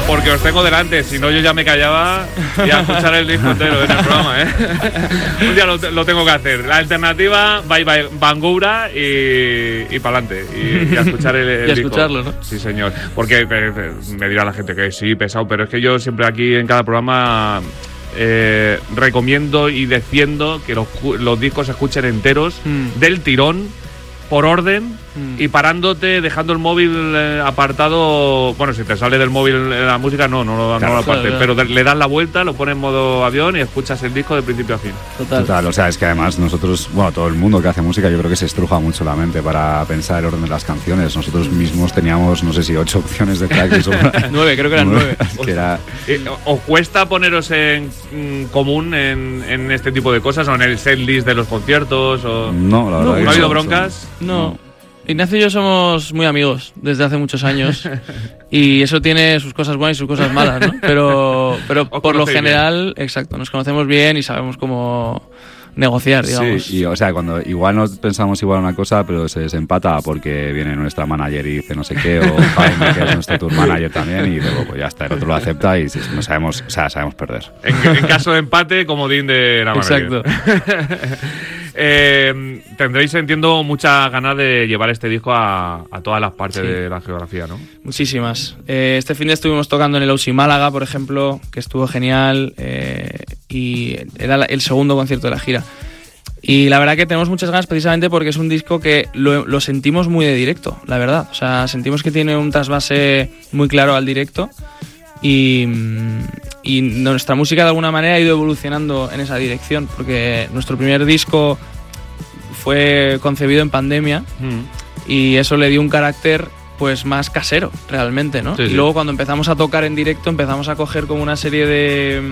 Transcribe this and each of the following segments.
porque os tengo delante, si no yo ya me callaba y a escuchar el disco entero en el programa, ¿eh? Un día lo tengo que hacer. La alternativa, Bye Bye Bangoura y para adelante. Y a escuchar el disco. Escucharlo, ¿no? Sí, señor. Porque me dirá la gente que sí, pesado, pero es que yo siempre aquí en cada programa recomiendo y defiendo que los discos se escuchen enteros, del tirón, por orden, y parándote, dejando el móvil apartado. Bueno, si te sale del móvil la música, no lo apartes, pero le das la vuelta, lo pones en modo avión y escuchas el disco de principio a fin. Total, o sea, es que además nosotros, bueno, todo el mundo que hace música, yo creo que se estruja mucho la mente para pensar el orden de las canciones. Nosotros mismos teníamos, no sé si 8 opciones de tracks. 9, creo que eran 9. ¿Os cuesta poneros en común en este tipo de cosas, o en el setlist de los conciertos? O... No, la verdad. ¿No ha habido broncas? No. Ignacio y yo somos muy amigos desde hace muchos años y eso tiene sus cosas buenas y sus cosas malas, ¿no? Pero por lo general, bien. Exacto, nos conocemos bien y sabemos cómo negociar, digamos. Sí, y o sea, cuando igual no pensamos igual una cosa, pero se desempata porque viene nuestra manager y dice no sé qué, o Jaime, que es nuestro tour manager también, y luego pues ya está, el otro lo acepta y no sabemos, o sea, sabemos perder. En caso de empate, comodín de la manager. Exacto. Tendréis, entiendo, muchas ganas de llevar este disco a todas las partes de la geografía, ¿no? Muchísimas. Este fin de estuvimos tocando en el Ousi Málaga, por ejemplo, que estuvo genial, y era el segundo concierto de la gira. Y la verdad que tenemos muchas ganas precisamente porque es un disco que lo sentimos muy de directo, la verdad. O sea, sentimos que tiene un trasvase muy claro al directo. Y nuestra música de alguna manera ha ido evolucionando en esa dirección, porque nuestro primer disco fue concebido en pandemia y eso le dio un carácter pues más casero realmente, ¿no? Sí, y luego cuando empezamos a tocar en directo empezamos a coger como una serie de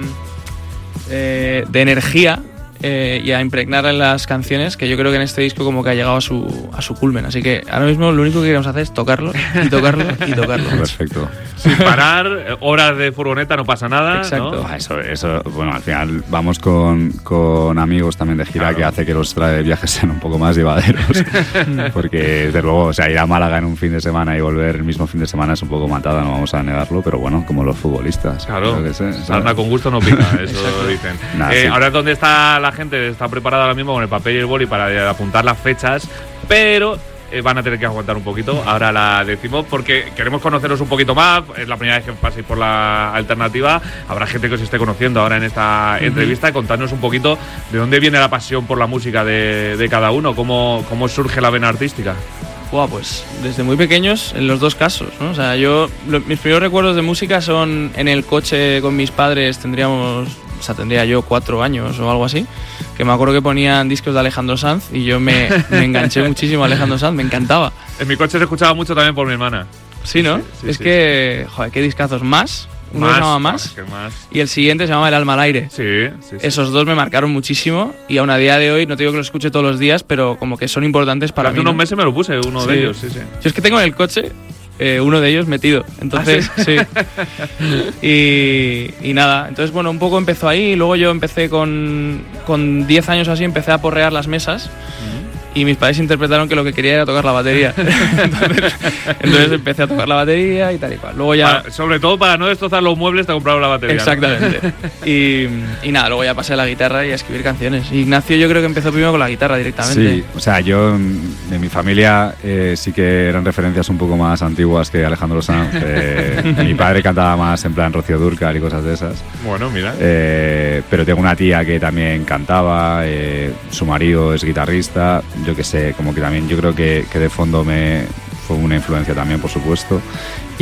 energía y a impregnarla en las canciones, que yo creo que en este disco como que ha llegado a su culmen. Así que ahora mismo lo único que queremos hacer es tocarlo y tocarlo y tocarlo. Perfecto. Sin parar, horas de furgoneta, no pasa nada. Exacto. ¿No? Eso, bueno, al final vamos con amigos también de gira, claro, que hace que los viajes sean un poco más llevaderos. Porque, desde luego, o sea, ir a Málaga en un fin de semana y volver el mismo fin de semana es un poco matada, no vamos a negarlo, pero bueno, como los futbolistas. Claro, sarna con gusto no pica, eso dicen. Ahora es donde está la gente, está preparada ahora mismo con el papel y el boli para apuntar las fechas, pero van a tener que aguantar un poquito. Ahora la decimos porque queremos conoceros un poquito más. Es la primera vez que paséis por la alternativa. Habrá gente que os esté conociendo ahora en esta entrevista. Contadnos un poquito de dónde viene la pasión por la música de cada uno, cómo surge la vena artística. Pues desde muy pequeños, en los dos casos, ¿no? O sea, mis primeros recuerdos de música son en el coche con mis padres. Tendría yo 4 años o algo así, que me acuerdo que ponían discos de Alejandro Sanz y yo me enganché muchísimo a Alejandro Sanz, me encantaba. En mi coche se escuchaba mucho también por mi hermana. Sí, ¿no? Sí, que, joder, qué discazos. Uno se llama Más y el siguiente se llama El alma al aire. Sí. Esos dos me marcaron muchísimo y aún a día de hoy, no te digo que los escuche todos los días, pero como que son importantes para mí. Hace unos meses me lo puse, uno de ellos, sí. Yo es que tengo en el coche uno de ellos metido, entonces sí. Y nada, entonces bueno, un poco empezó ahí y luego yo empecé con 10 años así, empecé a porrear las mesas. Y mis padres interpretaron que lo que quería era tocar la batería. entonces empecé a tocar la batería y tal y cual. Luego ya... sobre todo para no destrozar los muebles, te compraron la batería. Exactamente. ¿No? Y nada, luego ya pasé a la guitarra y a escribir canciones. Ignacio yo creo que empezó primero con la guitarra directamente. Sí, o sea, yo de mi familia sí que eran referencias un poco más antiguas que Alejandro Sanz. Mi padre cantaba más en plan Rocío Dúrcal y cosas de esas. Bueno, mira. Pero tengo una tía que también cantaba, su marido es guitarrista. Yo qué sé, como que también yo creo que de fondo fue una influencia también, por supuesto.